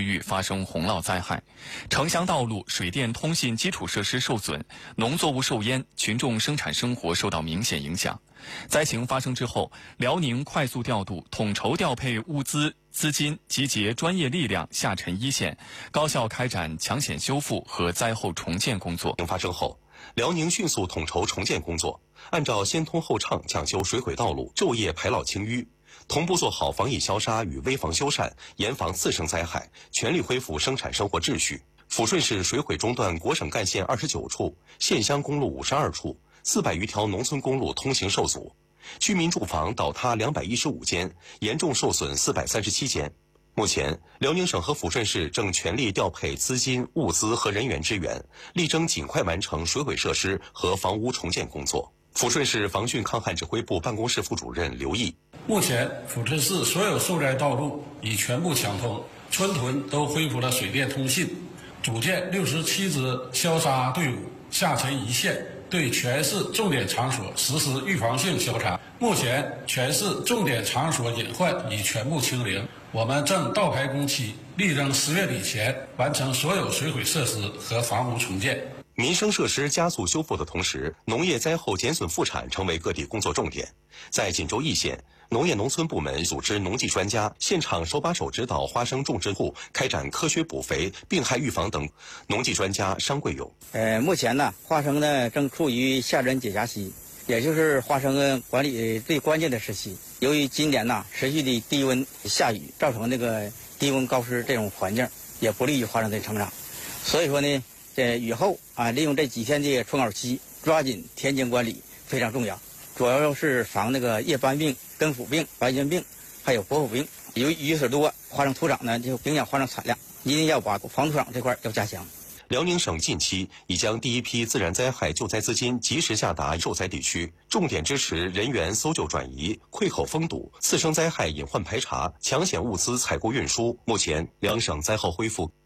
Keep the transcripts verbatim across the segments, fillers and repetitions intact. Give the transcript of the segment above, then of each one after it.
域发生洪涝灾害，城乡道路、水电通信基础设施受损，农作物受淹，群众生产生活受到明显影响。灾情发生之后，辽宁快速调度、统筹调配物资、资金，集结专业力量下沉一线，高效开展抢险修复和灾后重建工作。 发生后，辽宁迅速统筹重建工作，按照先通后畅抢修水轨道路，昼夜排涝清淤，同步做好防疫消杀与危防修缮，严防次生灾害，全力恢复生产生活秩序。抚顺市水轨中断国省干线二十九处，县乡公路五十二处，四百余条农村公路通行受阻，居民住房倒塌两百一十五间，严重受损四百三十七间。目前，辽宁省和抚顺市正全力调配资金、物资和人员支援，力争尽快完成水轨设施和房屋重建工作。抚顺市防汛抗旱指挥部办公室副主任刘毅： 目前，抚顺市所有受灾道路已全部抢通，村屯都恢复了水电通信，组建六十七支消杀队伍，下沉一线，对全市重点场所实施预防性消杀。目前，全市重点场所隐患已全部清零。我们正倒排工期，力争十月底前完成所有水轨设施和房屋重建。 民生设施加速修复的同时，农业灾后减损复产成为各地工作重点。在锦州易县，农业农村部门组织农技专家现场手把手指导花生种植户开展科学补肥、病害预防等。农技专家商贵勇： 呃，目前呢，花生呢正处于夏真解荚期，也就是花生管理最关键的时期。由于今年呢持续的低温下雨，造成这个低温高湿这种环境，也不利于花生的成长。所以说呢，在雨后啊，利用这几天的春稿期，抓紧田间管理非常重要。主要是防那个叶斑病、根腐病、白尖病，还有薄腐病。由于雨水多，花生土壤呢就影响花生产量，一定要把防土壤这块要加强。 辽宁省近期已将第一批自然灾害救灾资金及时下达受灾地区，重点支持人员搜救转移、溃口封堵、次生灾害隐患排查、抢险物资采购运输。目前，两省灾后恢复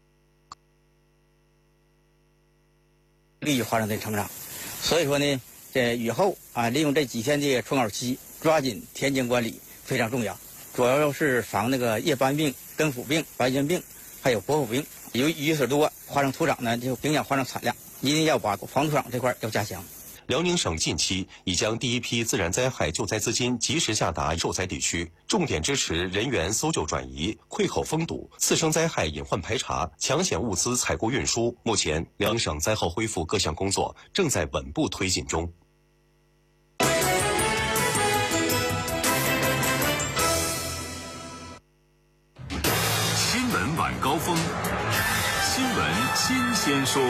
利于花生的成长。所以说呢，在雨后啊，利用这几天的春稿期，抓紧田间管理非常重要。主要是防那个叶斑病、根腐病、白尖病，还有薄腐病。由于雨水多，花生土壤呢就影响花生产量，一定要把防土壤这块要加强。 辽宁省近期已将第一批自然灾害救灾资金及时下达受灾地区，重点支持人员搜救转移、溃口封堵、次生灾害隐患排查、抢险物资采购运输。目前，两省灾后恢复各项工作正在稳步推进中。 新闻晚高峰，新闻新鲜说。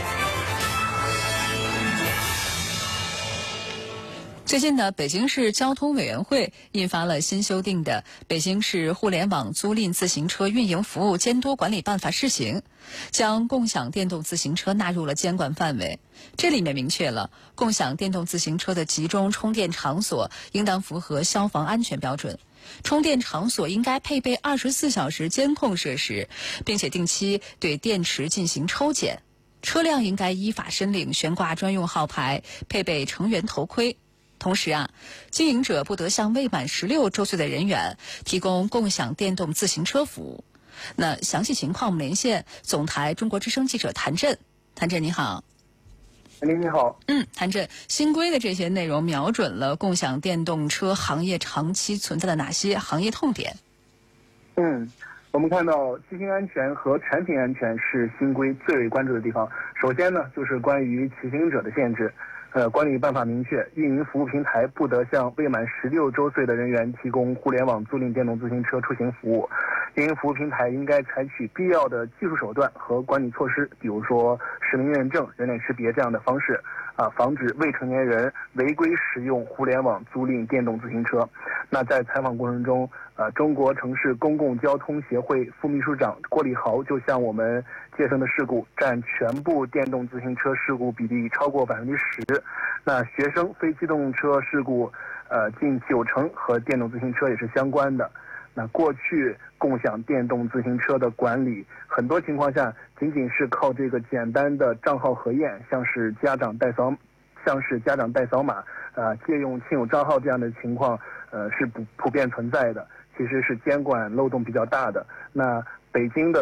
最近呢，北京市交通委员会印发了新修订的《北京市互联网租赁自行车运营服务监督管理办法》试行，将共享电动自行车纳入了监管范围。这里面明确了，共享电动自行车的集中充电场所应当符合消防安全标准，充电场所应该配备二十四小时监控设施，并且定期对电池进行抽检。车辆应该依法申领悬挂专用号牌，配备成员头盔。同时啊，经营者不得向未满十六周岁的人员提供共享电动自行车服务。那详细情况我们连线总台中国之声记者谭震。谭震你好。 您你好。 嗯，谭震，新规的这些内容瞄准了共享电动车行业长期存在的哪些行业痛点？ 嗯，我们看到骑行安全和产品安全是新规最为关注的地方。首先呢，就是关于骑行者的限制。呃，管理办法明确，运营服务平台不得向未满十六周岁的人员提供互联网租赁电动自行车出行服务。运营服务平台应该采取必要的技术手段和管理措施，比如说实名认证、人脸识别这样的方式，啊，防止未成年人违规使用互联网租赁电动自行车。那在采访过程中，呃，中国城市公共交通协会副秘书长郭礼豪就向我们介绍的事故占全部电动自行车事故比例超过百分之十。那学生非机动车事故，呃，近九成和电动自行车也是相关的。那过去共享电动自行车的管理，很多情况下仅仅是靠这个简单的账号核验，像是家长代扫，像是家长代扫码，呃，借用亲友账号这样的情况，呃，是普普遍存在的，其实是监管漏洞比较大的。那北京的